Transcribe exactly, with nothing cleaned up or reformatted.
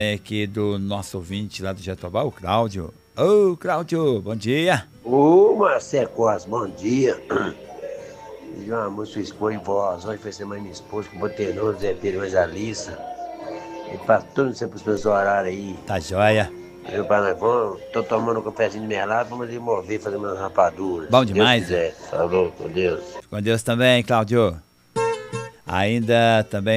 É aqui do nosso ouvinte lá do Jatobá, o Cláudio. Ô, Cláudio, bom dia. Ô, Marcelo Costa, bom dia. Pedi uma música sua esposa em voz. Hoje foi semana minha esposa, com o Botenor, Zé Pedro e Alissa. E pra tudo sempre os meus horários aí. Tá joia. Eu para nós vamos, tô tomando um cafezinho de melado, vamos ali mover, fazer umas rapaduras. Bom Se Deus demais. quiser. Falou, com Deus. Com Deus também, Cláudio. Ainda também